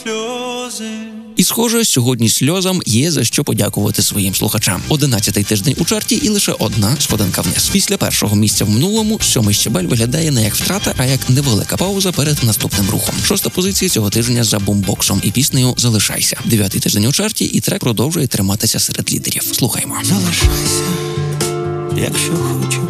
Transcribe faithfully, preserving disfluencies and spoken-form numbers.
сльози. І схоже, сьогодні сльозам є за що подякувати своїм слухачам. Одинадцятий тиждень у чарті і лише одна сходинка вниз. Після першого місця в минулому сьомий щебель виглядає не як втрата, а як невелика пауза перед наступним рухом. Шоста позиція цього тижня за бумбоксом і піснею «Залишайся». Дев'ятий тиждень у чарті і трек продовжує триматися серед лідерів. Слухаймо. Залишайся, якщо хочеш.